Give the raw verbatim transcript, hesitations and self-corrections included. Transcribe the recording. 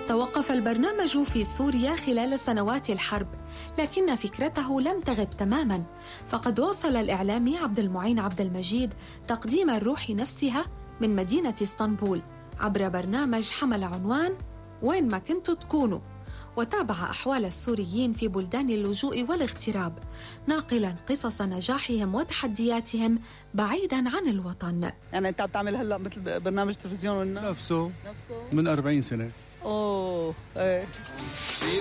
توقف البرنامج في سوريا خلال سنوات الحرب، لكن فكرته لم تغب تماماً، فقد واصل الإعلامي عبد المعين عبد المجيد تقديم الروح نفسها من مدينة اسطنبول عبر برنامج حمل عنوان وين ما كنتوا تكونوا، وتابع أحوال السوريين في بلدان اللجوء والاغتراب، ناقلاً قصص نجاحهم وتحدياتهم بعيداً عن الوطن. يعني أنت بتعمل هلأ مثل برنامج تلفزيون نفسه نفسه من أربعين سنة. أوه إيه.